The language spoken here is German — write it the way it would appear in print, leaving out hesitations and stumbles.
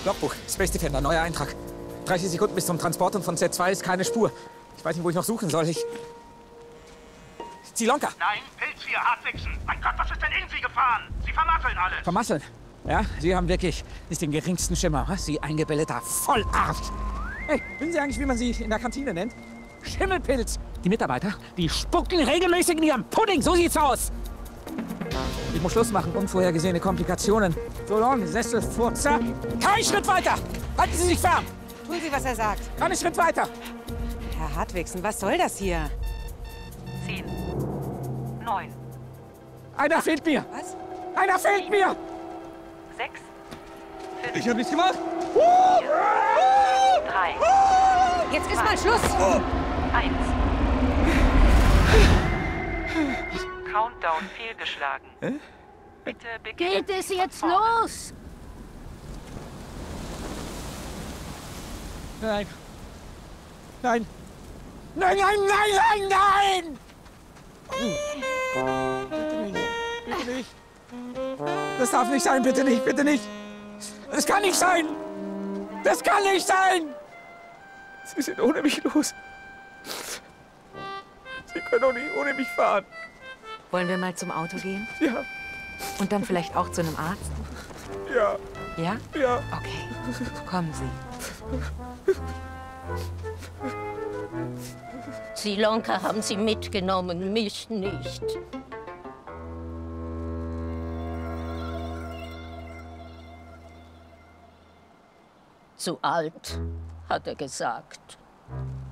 Logbuch, Space Defender, neuer Eintrag. 30 Sekunden bis zum Transport und von Z2 ist keine Spur. Ich weiß nicht, wo ich noch suchen soll. Zilonka! Nein, Pilz hier, Hartwichsen. Mein Gott, was ist denn in Sie gefahren? Sie vermasseln alles. Vermasseln? Ja, Sie haben wirklich nicht den geringsten Schimmer, was? Sie eingebildeter Vollarsch! Hey, wissen Sie eigentlich, wie man Sie in der Kantine nennt? Schimmelpilz! Die Mitarbeiter, die spucken regelmäßig in ihrem Pudding, so sieht's aus! Ich muss Schluss machen, unvorhergesehene Komplikationen. So long, Sesselfurzer! Kein Schritt weiter! Halten Sie sich fern! Tun Sie, was er sagt. Keinen Schritt weiter! Herr Hartwigsen, was soll das hier? 10, 9, Einer fehlt mir! Was? Einer fehlt mir! 6, Ich hab nichts gemacht! 3, Jetzt ist mal Schluss! 1. Countdown fehlgeschlagen. Bitte beginnen. Geht es jetzt los? Nein. Nein. Nein, nein, nein, nein, nein! Bitte nicht. Das darf nicht sein, bitte nicht, bitte nicht. Das kann nicht sein. Das kann nicht sein. Sie sind ohne mich los. Sie können doch nicht ohne mich fahren. Wollen wir mal zum Auto gehen? Ja, Und dann vielleicht auch zu einem Arzt? ja, Ja? ja. Okay. Kommen Sie. Zilonka haben sie mitgenommen, mich nicht. Zu alt, hat er gesagt.